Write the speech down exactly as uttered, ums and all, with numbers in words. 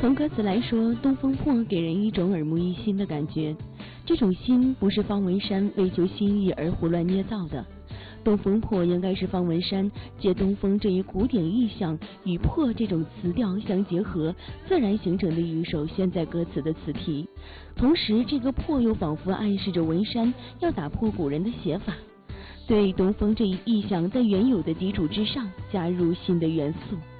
从歌词来说，《东风破》给人一种耳目一新的感觉。这种新不是方文山为求新意而胡乱捏造的，东风破应该是方文山借东风这一古典意象与破这种词调相结合，自然形成的一首现在歌词的词题。同时，这个破又仿佛暗示着文山要打破古人的写法，对东风这一意象在原有的基础之上加入新的元素。